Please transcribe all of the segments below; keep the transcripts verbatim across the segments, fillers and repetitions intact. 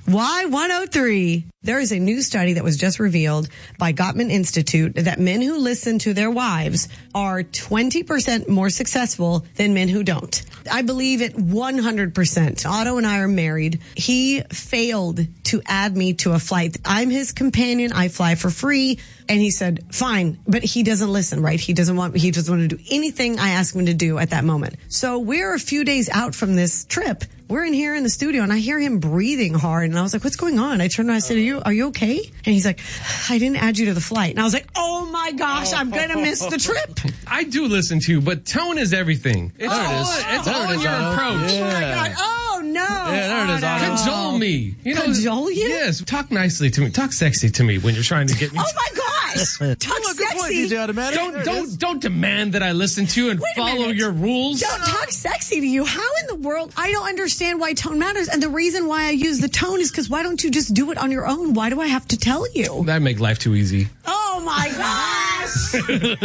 Y one oh three. There is a new study that was just revealed by Gottman Institute that men who listen to their wives are twenty percent more successful than men who don't. I believe it one hundred percent. Otto and I are married. He failed to add me to a flight. I'm his companion. I fly for free. And he said, fine, but he doesn't listen, right? He doesn't want, he doesn't want to do anything I ask him to do at that moment. So we're a few days out from this trip. We're in here in the studio and I hear him breathing hard. And I was like, what's going on? I turned around and I said, are you, are you okay? And he's like, I didn't add you to the flight. And I was like, oh my gosh, I'm going to miss the trip. I do listen to you, but tone is everything. It's there all, it is. It's there all it is, in your Otto. approach. Yeah. Oh my God. Oh no. Yeah, there it is, Otto. Cajole me. You know, Cajole you? Yes. Talk nicely to me. Talk sexy to me when you're trying to get me. Oh my gosh. Talk Oh, good point, sexy. D J Automatic. Don't There it don't is. don't demand that I listen to you and Wait a follow minute. your rules. Don't talk sexy to you. How in the world? I don't understand why tone matters. And the reason why I use the tone is because why don't you just do it on your own? Why do I have to tell you? That make life too easy. Oh my gosh.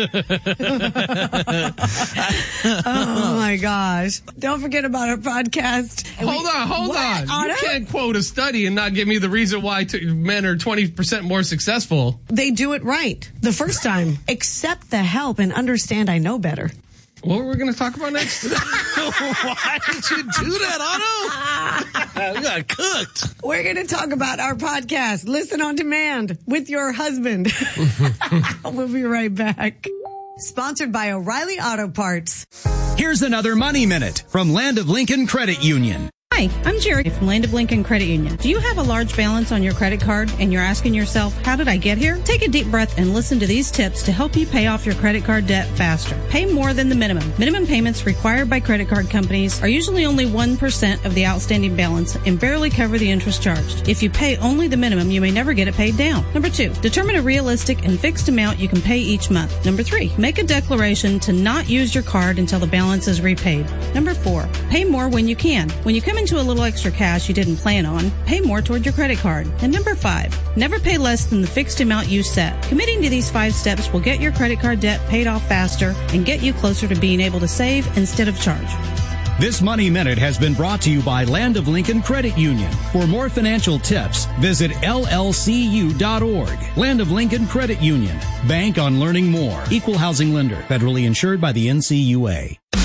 Oh my gosh. Don't forget about our podcast. Hold on, hold What, on. Otto? You can't quote a study and not give me the reason why t- men are twenty percent more successful. They do it right the first time. Accept the help and understand I know better. What we're going to talk about next? Why did you do that, Otto? You got cooked. We're going to talk about our podcast, Listen on Demand, with your husband. We'll be right back. Sponsored by O'Reilly Auto Parts. Here's another Money Minute from Land of Lincoln Credit Union. Hi, I'm Jerry from Land of Lincoln Credit Union. Do you have a large balance on your credit card and you're asking yourself, how did I get here? Take a deep breath and listen to these tips to help you pay off your credit card debt faster. Pay more than the minimum. Minimum payments required by credit card companies are usually only one percent of the outstanding balance and barely cover the interest charged. If you pay only the minimum, you may never get it paid down. Number two, determine a realistic and fixed amount you can pay each month. Number three, make a declaration to not use your card until the balance is repaid. Number four, pay more when you can. When you come into a little extra cash you didn't plan on, pay more toward your credit card. And number five, never pay less than the fixed amount you set. Committing to these five steps will get your credit card debt paid off faster and get you closer to being able to save instead of charge. This Money Minute has been brought to you by Land of Lincoln Credit Union. For more financial tips, visit L L C U dot org. Land of Lincoln Credit Union. Bank on learning more. Equal housing lender. Federally insured by the N C U A.